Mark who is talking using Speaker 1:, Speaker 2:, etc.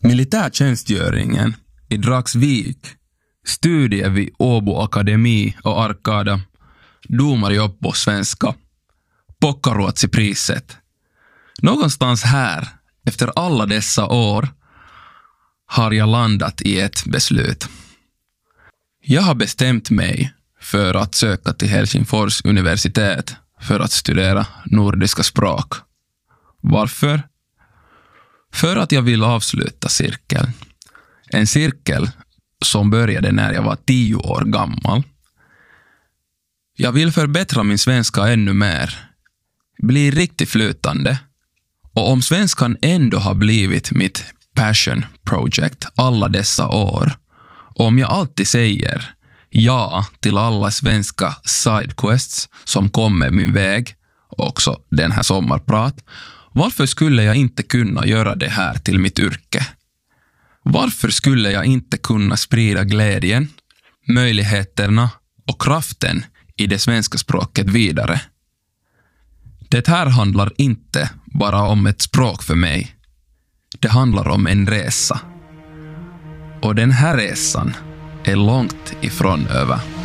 Speaker 1: Militärtjänstgöringen i Dragsvik, studier vid Åbo Akademi och Arkada, domarjobb på svenska, Pockaruotsi-priset. Någonstans här, efter alla dessa år, har jag landat i ett beslut. Jag har bestämt mig för att söka till Helsingfors universitet för att studera nordiska språk. Varför? För att jag vill avsluta cirkeln. En cirkel som började när jag var 10 år gammal. Jag vill förbättra min svenska ännu mer. Bli riktigt flytande. Och om svenskan ändå har blivit mitt passion project alla dessa år, och om jag alltid säger ja till alla svenska sidequests som kommer min väg, också den här sommarprat, varför skulle jag inte kunna göra det här till mitt yrke? Varför skulle jag inte kunna sprida glädjen, möjligheterna och kraften i det svenska språket vidare? Det här handlar inte bara om ett språk för mig. Det handlar om en resa. Och den här resan är långt ifrån över.